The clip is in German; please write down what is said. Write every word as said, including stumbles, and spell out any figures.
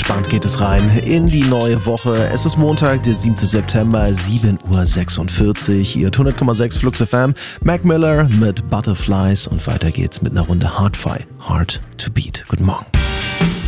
entspannt geht es rein in die neue Woche. Es ist Montag, der siebte September, sieben Uhr sechsundvierzig. Ihr hundert Komma sechs Flux F M. Mac Miller mit Butterflies und weiter geht's mit einer Runde Hard-Fi. Hard to Beat. Guten Morgen.